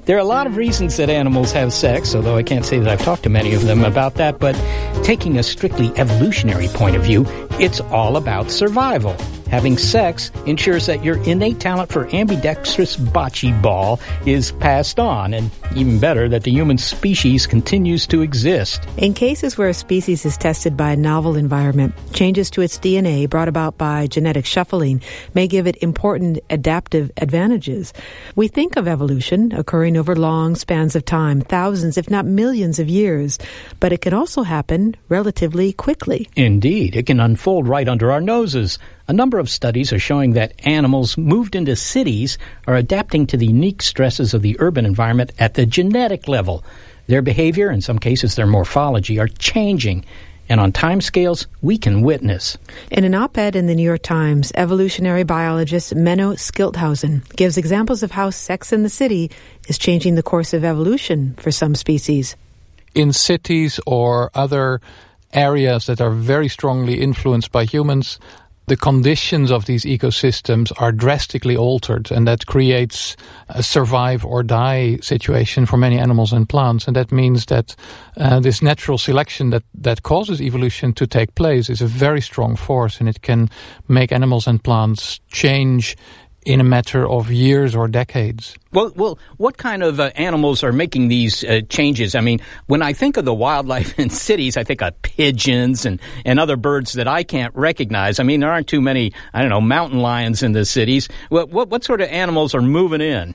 There are a lot of reasons that animals have sex, although I can't say that I've talked to many of them about that, but taking a strictly evolutionary point of view, it's all about survival. Having sex ensures that your innate talent for ambidextrous bocce ball is passed on, and even better, that the human species continues to exist. In cases where a species is tested by a novel environment, changes to its DNA brought about by genetic shuffling may give it important adaptive advantages. We think of evolution occurring over long spans of time, thousands if not millions of years, but it can also happen relatively quickly. Indeed, it can unfold right under our noses. A number of studies are showing that animals moved into cities are adapting to the unique stresses of the urban environment at the genetic level. Their behavior, in some cases their morphology, are changing, and on timescales we can witness. In an op-ed in the New York Times, evolutionary biologist Menno Schildhausen gives examples of how sex in the city is changing the course of evolution for some species. In cities or other areas that are very strongly influenced by humans, the conditions of these ecosystems are drastically altered, and that creates a survive or die situation for many animals and plants. And that means that this natural selection that causes evolution to take place is a very strong force, and it can make animals and plants change in a matter of years or decades. Well, what kind of animals are making these changes? I mean, when I think of the wildlife in cities, I think of pigeons and other birds that I can't recognize. I mean, there aren't too many, mountain lions in the cities. What sort of animals are moving in?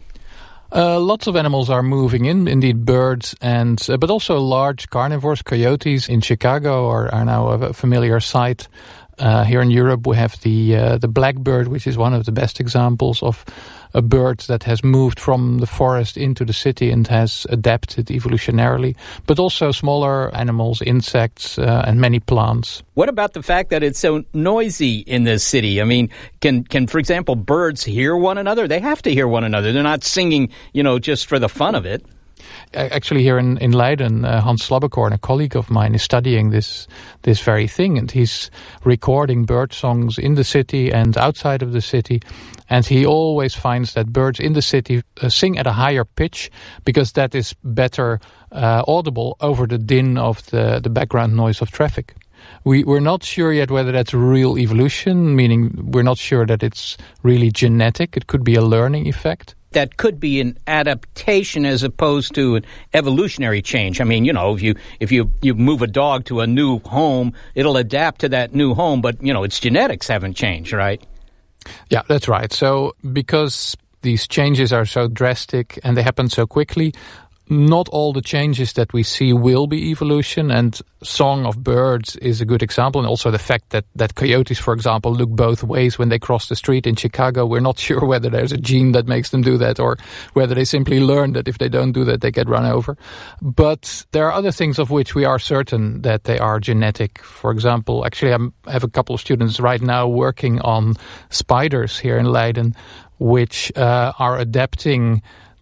Lots of animals are moving in, indeed birds, but also large carnivores. Coyotes in Chicago are now a familiar sight. Here in Europe we have the blackbird, which is one of the best examples of a bird that has moved from the forest into the city and has adapted evolutionarily, but also smaller animals, insects, and many plants. What about the fact that it's so noisy in this city? I mean, can for example, birds hear one another? They have to hear one another. They're not singing, just for the fun of it. Actually, here in Leiden, Hans Slabbekorn, a colleague of mine, is studying this very thing, and he's recording bird songs in the city and outside of the city, and he always finds that birds in the city sing at a higher pitch because that is better audible over the din of the background noise of traffic. We're not sure yet whether that's real evolution, meaning we're not sure that it's really genetic. It could be a learning effect. That could be an adaptation as opposed to an evolutionary change. I mean, if you move a dog to a new home, it'll adapt to that new home, but, its genetics haven't changed, right? Yeah, that's right. So because these changes are so drastic and they happen so quickly, not all the changes that we see will be evolution, and Song of Birds is a good example, and also the fact that coyotes, for example, look both ways when they cross the street in Chicago. We're not sure whether there's a gene that makes them do that or whether they simply learn that if they don't do that, they get run over. But there are other things of which we are certain that they are genetic. For example, actually I have a couple of students right now working on spiders here in Leiden, which are adapting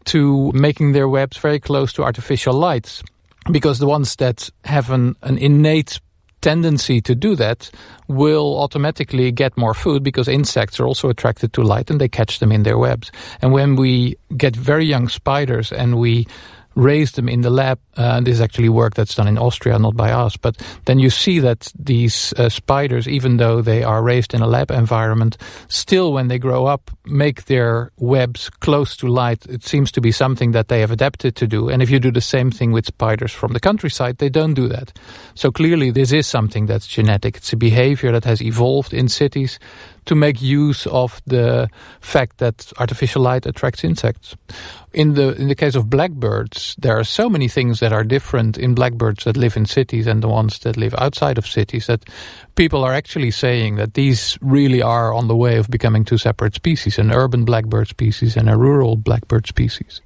to making their webs very close to artificial lights, because the ones that have an innate tendency to do that will automatically get more food, because insects are also attracted to light and they catch them in their webs. And when we get very young spiders and we raise them in the lab, this is actually work that's done in Austria, not by us, but then you see that these spiders, even though they are raised in a lab environment, still when they grow up make their webs close to light. It seems to be something that they have adapted to do. And if you do the same thing with spiders from the countryside, they don't do that. So clearly this is something that's genetic. It's a behavior that has evolved in cities to make use of the fact that artificial light attracts insects. In the case of blackbirds, there are so many things that are different in blackbirds that live in cities and the ones that live outside of cities that people are actually saying that these really are on the way of becoming two separate species, an urban blackbird species and a rural blackbird species.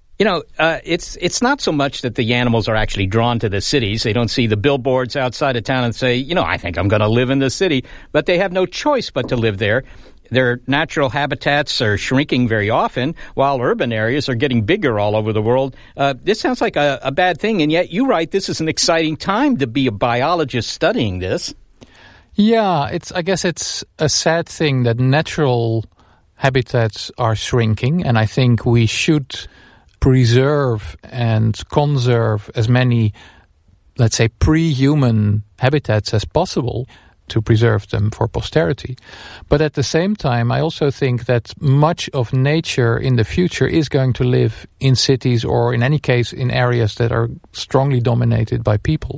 It's not so much that the animals are actually drawn to the cities. They don't see the billboards outside of town and say, I think I'm going to live in the city. But they have no choice but to live there. Their natural habitats are shrinking very often, while urban areas are getting bigger all over the world. This sounds like a bad thing, and yet you write this is an exciting time to be a biologist studying this. Yeah, I guess it's a sad thing that natural habitats are shrinking, and I think we should preserve and conserve as many, let's say, pre-human habitats as possible to preserve them for posterity. But at the same time, I also think that much of nature in the future is going to live in cities, or in any case in areas that are strongly dominated by people.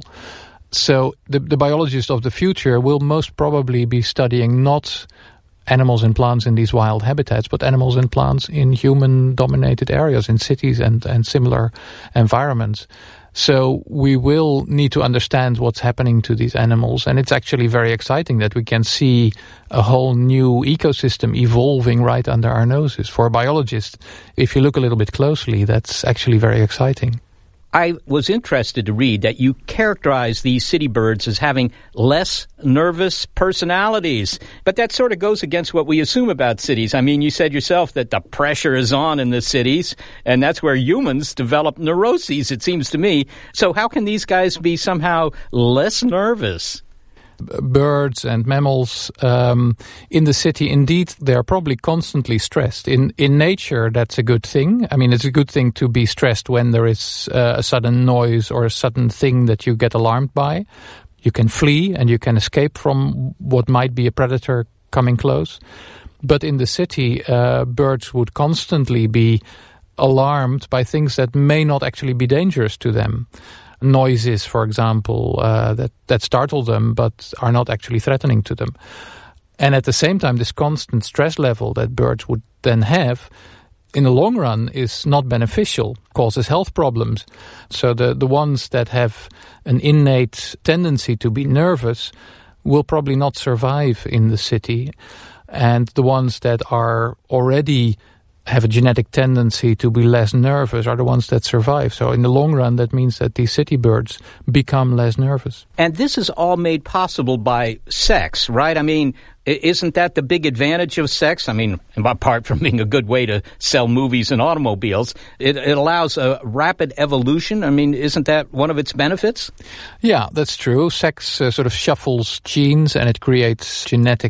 So the biologists of the future will most probably be studying not animals and plants in these wild habitats, but animals and plants in human-dominated areas, in cities and similar environments. So we will need to understand what's happening to these animals, and it's actually very exciting that we can see a whole new ecosystem evolving right under our noses. For a biologist, if you look a little bit closely, that's actually very exciting. I was interested to read that you characterize these city birds as having less nervous personalities. But that sort of goes against what we assume about cities. I mean, you said yourself that the pressure is on in the cities, and that's where humans develop neuroses, it seems to me. So how can these guys be somehow less nervous? Birds and mammals in the city, indeed, they are probably constantly stressed. In nature, that's a good thing. I mean, it's a good thing to be stressed when there is a sudden noise or a sudden thing that you get alarmed by. You can flee and you can escape from what might be a predator coming close. But in the city, birds would constantly be alarmed by things that may not actually be dangerous to them. Noises, for example, that startle them but are not actually threatening to them. And at the same time, this constant stress level that birds would then have, in the long run, is not beneficial, causes health problems. So the ones that have an innate tendency to be nervous will probably not survive in the city. And the ones that are already have a genetic tendency to be less nervous are the ones that survive. So in the long run, that means that these city birds become less nervous. And this is all made possible by sex, right? I mean, isn't that the big advantage of sex? I mean, apart from being a good way to sell movies and automobiles, it allows a rapid evolution. I mean, isn't that one of its benefits? Yeah, that's true. Sex sort of shuffles genes and it creates genetic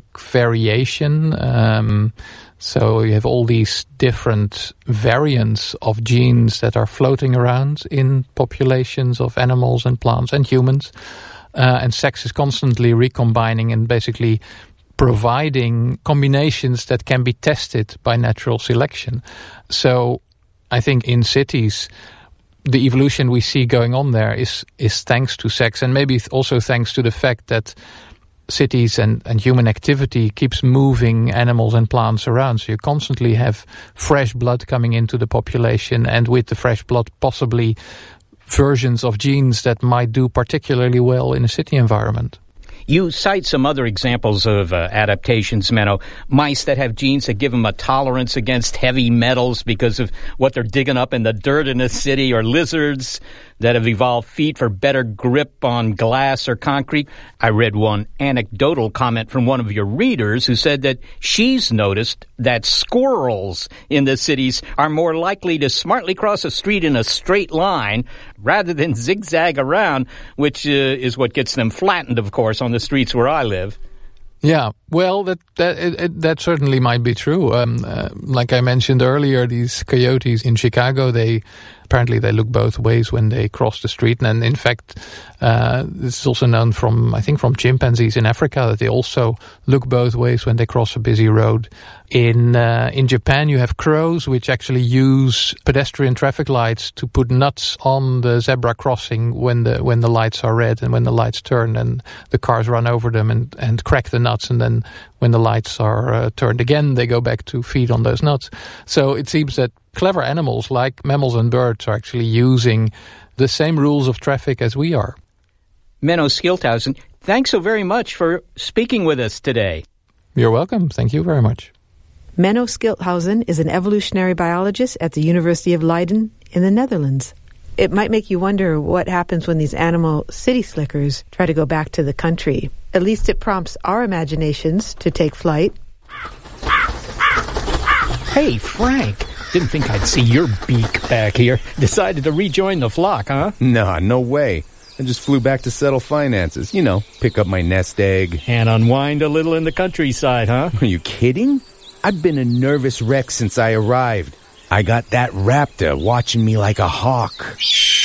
variation. So you have all these different variants of genes that are floating around in populations of animals and plants and humans. And sex is constantly recombining and basically providing combinations that can be tested by natural selection. So I think in cities, the evolution we see going on there is thanks to sex, and maybe also thanks to the fact that cities and human activity keeps moving animals and plants around. So you constantly have fresh blood coming into the population, and with the fresh blood, possibly versions of genes that might do particularly well in a city environment. You cite some other examples of adaptations, Menno. Mice that have genes that give them a tolerance against heavy metals because of what they're digging up in the dirt in a city, or lizards that have evolved feet for better grip on glass or concrete. I read one anecdotal comment from one of your readers who said that she's noticed that squirrels in the cities are more likely to smartly cross a street in a straight line rather than zigzag around, which is what gets them flattened, of course, on the streets where I live. Yeah, well, that certainly might be true. Like I mentioned earlier, these coyotes in Chicago, apparently they look both ways when they cross the street. And in fact, this is also known from chimpanzees in Africa, that they also look both ways when they cross a busy road. In Japan, you have crows, which actually use pedestrian traffic lights to put nuts on the zebra crossing when the lights are red, and when the lights turn and the cars run over them and crack the nuts. And then when the lights are turned again, they go back to feed on those nuts. So it seems that clever animals like mammals and birds are actually using the same rules of traffic as we are. Menno Schildhuisen, thanks so very much for speaking with us today. You're welcome. Thank you very much. Menno Schildhuisen is an evolutionary biologist at the University of Leiden in the Netherlands. It might make you wonder what happens when these animal city slickers try to go back to the country. At least it prompts our imaginations to take flight. Hey, Frank. Didn't think I'd see your beak back here. Decided to rejoin the flock, huh? Nah, no way. I just flew back to settle finances. You know, pick up my nest egg. And unwind a little in the countryside, huh? Are you kidding? I've been a nervous wreck since I arrived. I got that raptor watching me like a hawk.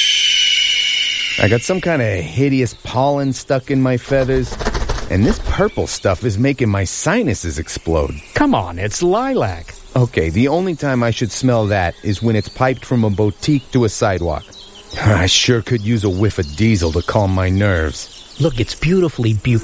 I got some kind of hideous pollen stuck in my feathers, and this purple stuff is making my sinuses explode. Come on, it's lilac. Okay, the only time I should smell that is when it's piped from a boutique to a sidewalk. I sure could use a whiff of diesel to calm my nerves. Look, it's beautifully